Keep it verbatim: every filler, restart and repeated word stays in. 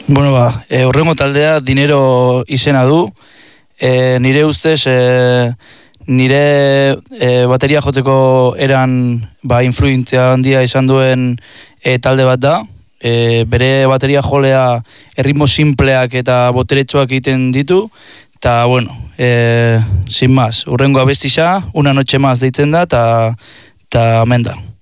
Bueno, ba, e, horrengo taldea dinero izena du. E, nire ustez, e, nire e, bateria jotzeko eran ba, influentzia handia izan duen e, talde bat da. E, bere bateria jolea erritmo simpleak eta boteretsuak egiten ditu. Eta, bueno, e, sin más, horrengo abestixa, una noche más deitzen da, eta amen da.